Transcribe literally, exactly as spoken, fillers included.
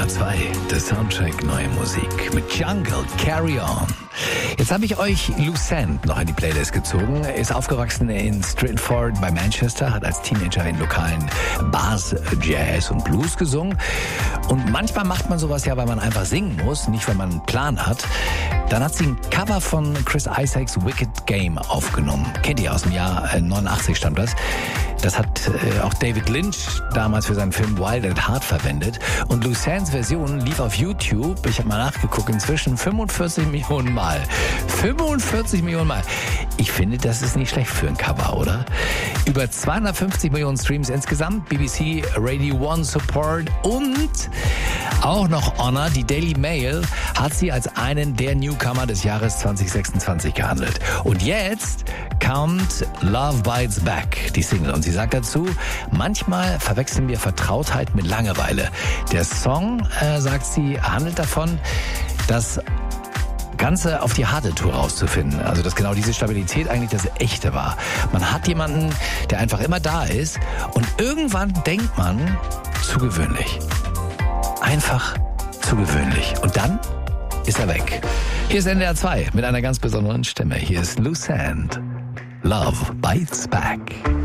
A zwei, der Soundtrack Neue Musik mit Jungle, Carry On. Jetzt habe ich euch Lucent noch in die Playlist gezogen. Er ist aufgewachsen in Stratford bei Manchester, hat als Teenager in lokalen Bars Jazz und Blues gesungen. Und manchmal macht man sowas ja, weil man einfach singen muss, nicht weil man einen Plan hat. Dann hat sie ein Cover von Chris Isaacs Wicked Game aufgenommen. Kennt ihr, aus dem Jahr neunundachtzig stammt das. Das hat äh, auch David Lynch damals für seinen Film Wild at Heart verwendet. Und Lucents Version lief auf YouTube, ich habe mal nachgeguckt, inzwischen fünfundvierzig Millionen Mal. fünfundvierzig Millionen Mal. Ich finde, das ist nicht schlecht für ein Cover, oder? Über zweihundertfünfzig Millionen Streams insgesamt, B B C Radio One Support und auch noch Honor, die Daily Mail, hat sie als einen der Newcomer des Jahres zwanzig sechsundzwanzig gehandelt. Und jetzt kommt Love Bites Back, die Single. Und sie sagt dazu, manchmal verwechseln wir Vertrautheit mit Langeweile. Der Song, äh, sagt sie, handelt davon, dass Ganze auf die harte Tour rauszufinden. Also, dass genau diese Stabilität eigentlich das Echte war. Man hat jemanden, der einfach immer da ist und irgendwann denkt man, zu gewöhnlich. Einfach zu gewöhnlich. Und dann ist er weg. Hier ist N D R zwei mit einer ganz besonderen Stimme. Hier ist Lucent. Love Bites Back.